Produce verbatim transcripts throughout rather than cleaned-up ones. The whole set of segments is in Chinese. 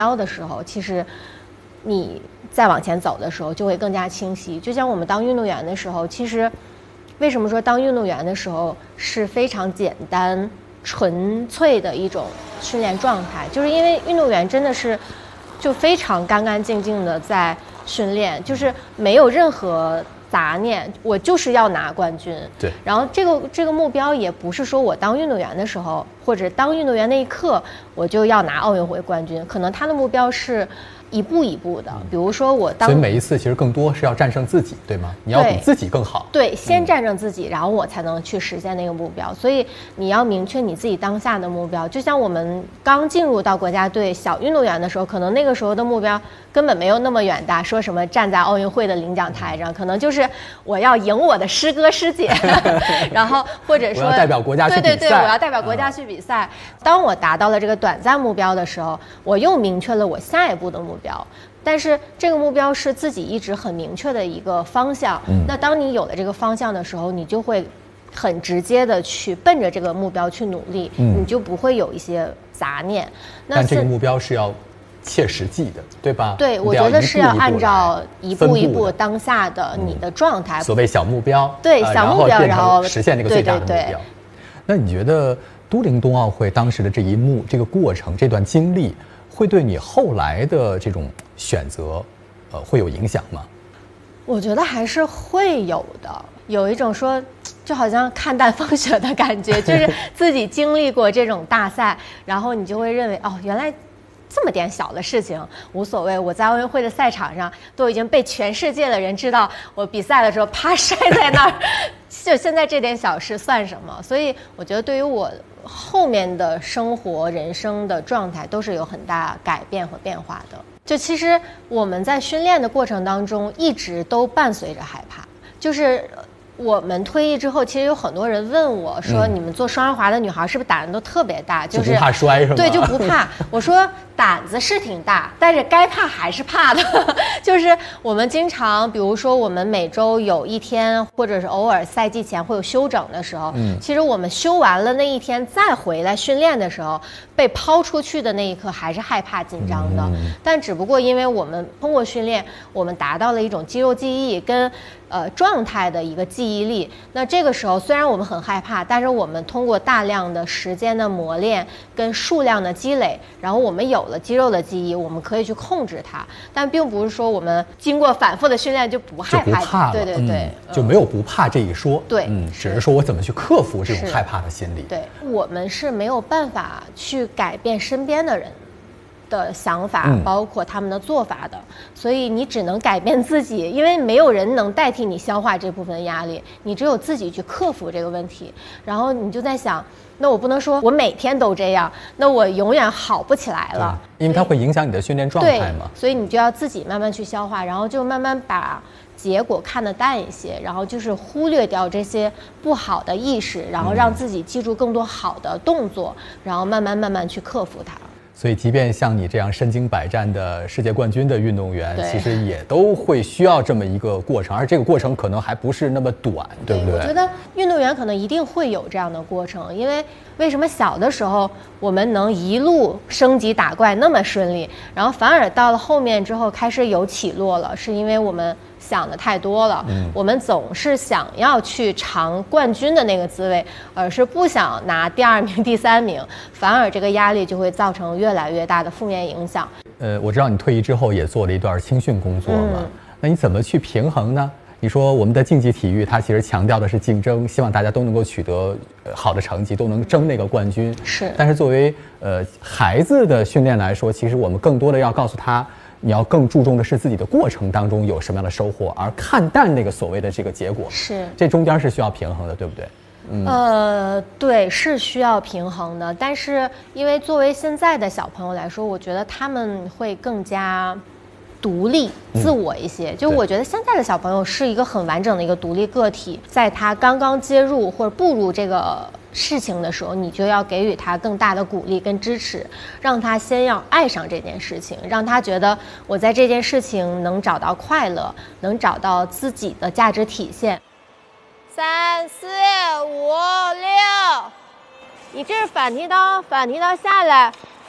标的时候，其实你再往前走的时候就会更加清晰。就像我们当运动员的时候，其实为什么说当运动员的时候是非常简单纯粹的一种训练状态，就是因为运动员真的是就非常干干净净的在训练，就是没有任何杂念，我就是要拿冠军。 对， 然后这个这个目标也不是说我当运动员的时候，或者当运动员那一刻我就要拿奥运会冠军，可能他的目标是一步一步的。比如说我当， 所以每一次其实更多是要战胜自己，对吗？你要比自己更好。 对，先战胜自己，然后我才能去实现那个目标。所以你要明确你自己当下的目标。就像我们刚进入到国家队小运动员的时候，可能那个时候的目标根本没有那么远大，说什么站在奥运会的领奖台上，可能就是我要赢我的师哥师姐，然后或者说我要代表国家去比赛， 对对对，我要代表国家去比赛。嗯、当我达到了这个短暂目标的时候，我又明确了我下一步的目标。但是这个目标是自己一直很明确的一个方向，嗯、那当你有了这个方向的时候，你就会很直接的去奔着这个目标去努力，嗯、你就不会有一些杂念。那但这个目标是要切实际的，对吧？ 对，我觉得是要按照一步一步当下的你的状态， 嗯、所谓小目标， 对小目标， 然后实现这个最大的目标。 对对对。 那你觉得都灵冬奥会当时的这一幕、这个过程、这段经历，会对你后来的这种选择，呃，会有影响吗？ 我觉得还是会有的，有一种说，就好像看淡风雪的感觉，就是自己经历过这种大赛，然后你就会认为，哦，原来这么点小的事情无所谓。我在奥运会的赛场上都已经被全世界的人知道，我比赛的时候啪摔在那儿，就现在这点小事算什么？所以我觉得对于我后面的生活、人生的状态都是有很大改变和变化的。就其实我们在训练的过程当中，一直都伴随着害怕。就是我们退役之后，其实有很多人问我说：“嗯、你们做双人滑的女孩是不是胆子都特别大？就是就不怕摔是吗？” 对，就不怕。我说胆子是挺大，但是该怕还是怕的。就是我们经常，比如说我们每周有一天，或者是偶尔赛季前会有休整的时候，嗯，其实我们休完了那一天再回来训练的时候，被抛出去的那一刻还是害怕紧张的。嗯、但只不过因为我们通过训练，我们达到了一种肌肉记忆跟呃状态的一个记忆力。那这个时候虽然我们很害怕，但是我们通过大量的时间的磨练跟数量的积累，然后我们有了肌肉的记忆，我们可以去控制它。但并不是说我们经过反复的训练就不害怕， 就不怕了， 对对对、 嗯，就没有不怕这一说。 对， 嗯，只是说我怎么去克服这种害怕的心理。 对，我们是没有办法去改变身边的人的想法，嗯、包括他们的做法的，所以你只能改变自己，因为没有人能代替你消化这部分的压力，你只有自己去克服这个问题。然后你就在想，那我不能说我每天都这样，那我永远好不起来了， 因为它会影响你的训练状态嘛。 所以你就要自己慢慢去消化，然后就慢慢把结果看得淡一些，然后就是忽略掉这些不好的意识，然后让自己记住更多好的动作，然后慢慢慢慢去克服它。 所以即便像你这样身经百战的世界冠军的运动员，其实也都会需要这么一个过程，而这个过程可能还不是那么短，对不对？ 我觉得运动员可能一定会有这样的过程，因为为什么小的时候我们能一路升级打怪那么顺利，然后反而到了后面之后开始有起落了，是因为我们想的太多了，嗯、我们总是想要去尝冠军的那个滋味，而是不想拿第二名、第三名，反而这个压力就会造成越来越大的负面影响。 呃，我知道你退役之后也做了一段青训工作嘛，嗯、那你怎么去平衡呢？你说我们的竞技体育，它其实强调的是竞争，希望大家都能够取得好的成绩，都能争那个冠军。 是。 但是作为呃孩子的训练来说，其实我们更多的要告诉他，你要更注重的是自己的过程当中有什么样的收获，而看淡那个所谓的这个结果。 是。这中间是需要平衡的，对不对？ 嗯、呃，对，是需要平衡的。但是因为作为现在的小朋友来说，我觉得他们会更加独立自我一些，嗯、就我觉得现在的小朋友是一个很完整的一个独立个体，在他刚刚接入或者步入这个事情的时候，你就要给予他更大的鼓励跟支持，让他先要爱上这件事情，让他觉得我在这件事情能找到快乐，能找到自己的价值体现。三四五六，你这是反提刀，反提刀下来，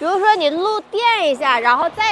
比如说你路垫一下，然后再